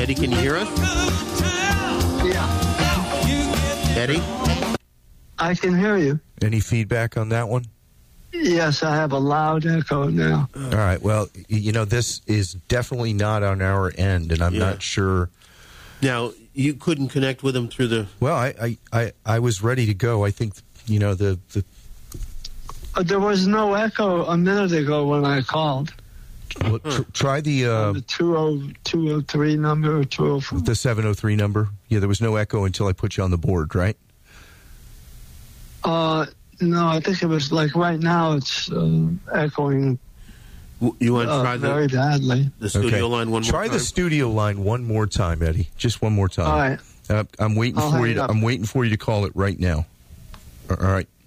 Eddie, can you hear us? Yeah. Eddie? I can hear you. Any feedback on that one? Yes, I have a loud echo now. All right. Well, this is definitely not on our end, and I'm not sure. Now, you couldn't connect with him through the... Well, I was ready to go. I think, the... There was no echo a minute ago when I called. Well, try the 203 number or 204. The 703 number. Yeah, there was no echo until I put you on the board, right? No, I think it was like right now it's echoing. You want to try very badly. The studio line one more time? Try the studio line one more time, Eddie. Just one more time. All right. I'm waiting for you. I'm waiting for you to call it right now. All right.